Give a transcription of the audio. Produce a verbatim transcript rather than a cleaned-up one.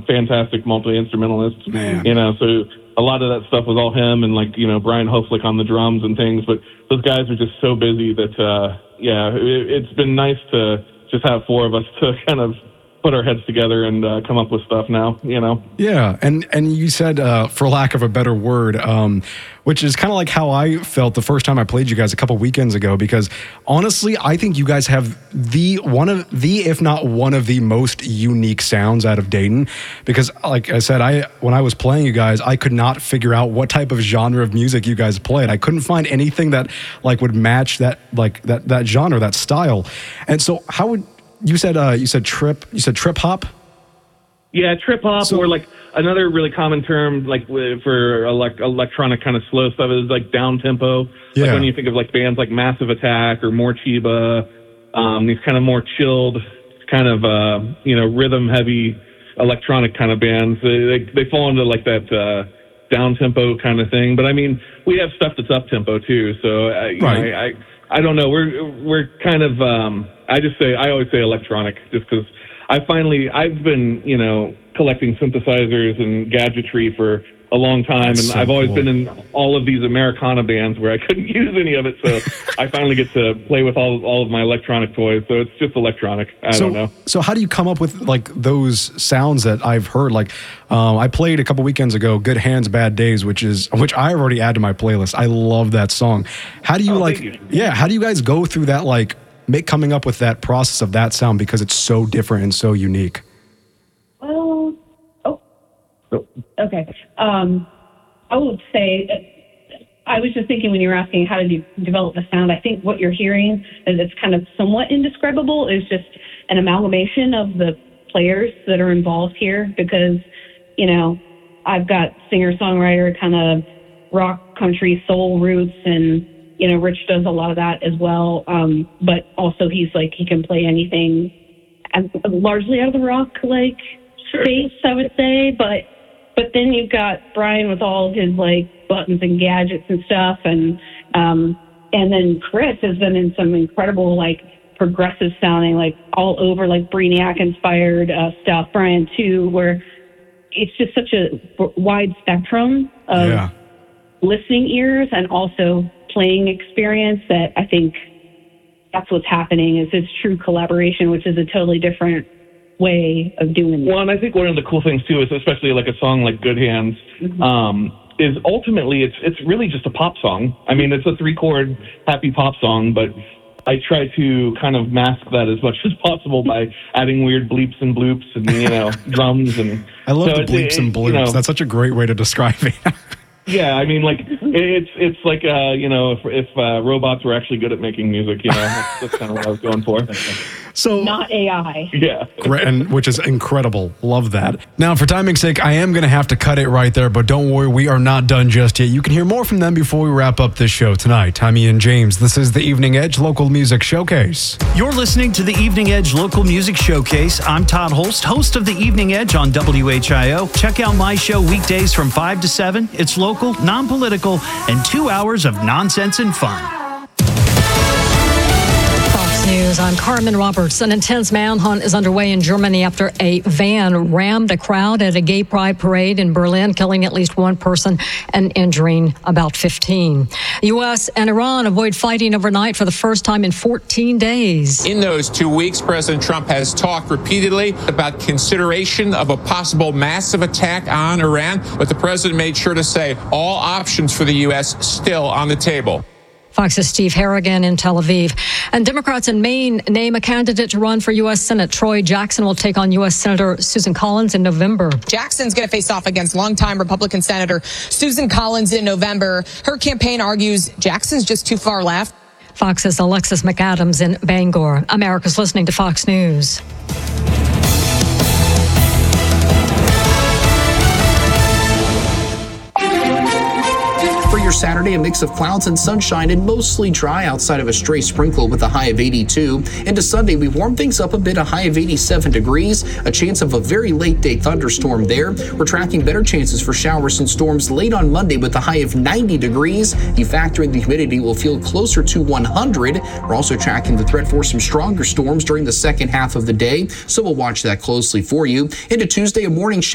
fantastic multi-instrumentalist. Man. You know, so a lot of that stuff was all him and, like, you know, Brian Hoflick on the drums and things. But those guys are just so busy that, uh, yeah, it, it's been nice to just have four of us to kind of put our heads together and uh, come up with stuff now, you know? Yeah, and and you said, uh, for lack of a better word, um, which is kind of like how I felt the first time I played you guys a couple weekends ago, because honestly, I think you guys have the one of the, if not one of the most unique sounds out of Dayton, because like I said, I when I was playing you guys, I could not figure out what type of genre of music you guys played. I couldn't find anything that like would match that like that that genre, that style. And so how would You said uh, you said trip. You said trip hop. Yeah, trip hop, So- or like another really common term, like wi- for elec electronic kind of slow stuff, is like down tempo. Yeah. Like when you think of like bands like Massive Attack or Morcheeba, um, these kind of more chilled, kind of uh, you know rhythm heavy electronic kind of bands. They they, they fall into like that uh, down tempo kind of thing. But I mean, we have stuff that's up tempo too. So uh, you Right. know, I, I I don't know. We're we're kind of. Um, I just say I always say electronic, just because I finally I've been you know collecting synthesizers and gadgetry for a long time, That's and so I've always cool. been in all of these Americana bands where I couldn't use any of it, so I finally get to play with all all of my electronic toys. So it's just electronic. I so, don't know. So how do you come up with like those sounds that I've heard? Like um, I played a couple weekends ago, "Good Hands, Bad Days," which is which I already add to my playlist. I love that song. How do you Oh, like? thank you. Yeah, how do you guys go through that like make coming up with that process of that sound, because it's so different and so unique? Well, oh, okay. Um, I would say, I was just thinking when you were asking how did you develop the sound, I think what you're hearing is it's kind of somewhat indescribable is just an amalgamation of the players that are involved here, because, you know, I've got singer-songwriter kind of rock, country, soul roots, and you know, Rich does a lot of that as well. Um, but also he's like, he can play anything and largely out of the rock, like, space, I would say. But, but then you've got Brian with all his like buttons and gadgets and stuff. And, um, and then Chris has been in some incredible, like, progressive sounding, like all over, like Brainiac inspired uh, stuff. Brian too, where it's just such a wide spectrum of Yeah. listening ears and also playing experience that I think that's what's happening is this true collaboration, which is a totally different way of doing it. Well, and I think one of the cool things too is, especially like a song like "Good Hands," Mhm. um, is ultimately it's it's really just a pop song. I mean, it's a three chord happy pop song, but I try to kind of mask that as much as possible by adding weird bleeps and bloops and you know drums and. I love so the it's- bleeps it- and bloops. you know, That's such a great way to describe it. Yeah, I mean, like it's it's like uh, you know, if if uh, robots were actually good at making music, you know, that's, that's kind of what I was going for. So Not A I. Yeah. Great, and which is incredible. Love that. Now, for timing's sake, I am going to have to cut it right there, but don't worry, we are not done just yet. You can hear more from them before we wrap up this show tonight. Tommy and James, this is the Evening Edge Local Music Showcase. You're listening to the Evening Edge Local Music Showcase. I'm Todd Holst, host of the Evening Edge on W H I O. Check out my show weekdays from five to seven. It's local, non-political, and two hours of nonsense and fun. Fox News, I'm Carmen Roberts. An intense manhunt is underway in Germany after a van rammed a crowd at a gay pride parade in Berlin, killing at least one person and injuring about fifteen. The U S and Iran avoid fighting overnight for the first time in fourteen days. In those two weeks, President Trump has talked repeatedly about consideration of a possible massive attack on Iran, but the president made sure to say all options for the U S still on the table. Fox's Steve Harrigan in Tel Aviv. And Democrats in Maine name a candidate to run for U S Senate. Troy Jackson will take on U S Senator Susan Collins in November. Jackson's going to face off against longtime Republican Senator Susan Collins in November. Her campaign argues Jackson's just too far left. Fox's Alexis McAdams in Bangor. America's listening to Fox News. For your Saturday, a mix of clouds and sunshine and mostly dry outside of a stray sprinkle with a high of eighty-two. Into Sunday, we warm things up a bit, a high of eighty-seven degrees, a chance of a very late day thunderstorm there. We're tracking better chances for showers and storms late on Monday with a high of ninety degrees. You factor in the humidity, will feel closer to one hundred. We're also tracking the threat for some stronger storms during the second half of the day, so we'll watch that closely for you. Into Tuesday, a morning shower.